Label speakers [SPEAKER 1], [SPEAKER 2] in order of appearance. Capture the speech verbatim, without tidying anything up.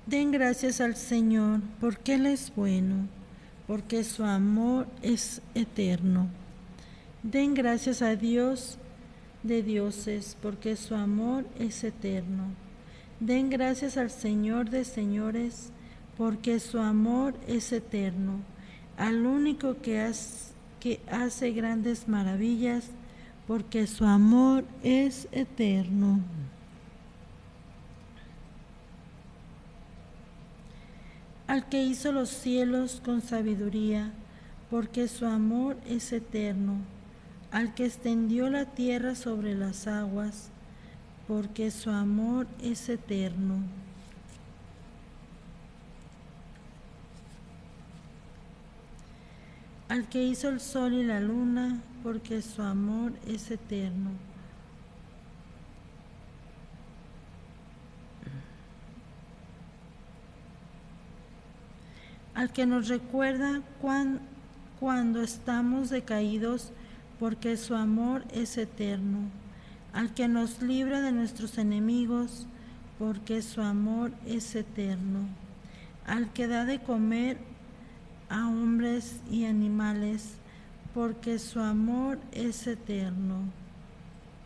[SPEAKER 1] Den gracias al Señor, porque Él es bueno, porque su amor es eterno. Den gracias a Dios de dioses, porque su amor es eterno. Den gracias al Señor de señores, porque su amor es eterno. Al único que hace, que hace grandes maravillas, porque su amor es eterno. Al que hizo los cielos con sabiduría, porque su amor es eterno. Al que extendió la tierra sobre las aguas, porque su amor es eterno. Al que hizo el sol y la luna, porque su amor es eterno. Al que nos recuerda cuan, cuando estamos decaídos, porque su amor es eterno. Al que nos libra de nuestros enemigos, porque su amor es eterno. Al que da de comer a hombres y animales, porque su amor es eterno.